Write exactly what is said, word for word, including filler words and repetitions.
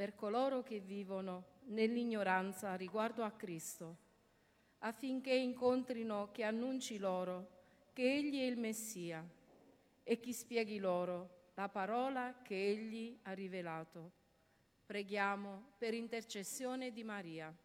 per coloro che vivono nell'ignoranza riguardo a Cristo, affinché incontrino chi annunci loro che Egli è il Messia e chi spieghi loro la parola che Egli ha rivelato. Preghiamo per intercessione di Maria.